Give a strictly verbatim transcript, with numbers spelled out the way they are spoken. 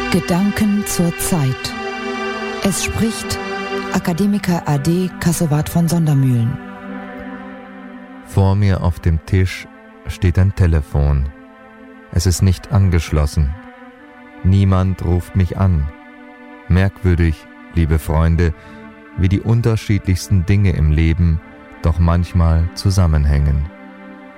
Gedanken zur Zeit. Es spricht Akademiker A D Kassowat von Sondermühlen. Vor mir auf dem Tisch steht ein Telefon. Es ist nicht angeschlossen. Niemand ruft mich an. Merkwürdig, liebe Freunde, wie die unterschiedlichsten Dinge im Leben doch manchmal zusammenhängen.